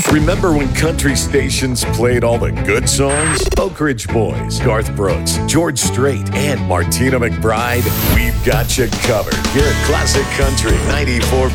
Remember when country stations played all the good songs? Oak Ridge Boys, Garth Brooks, George Strait, and Martina McBride. We've got you covered here at Classic Country 94.9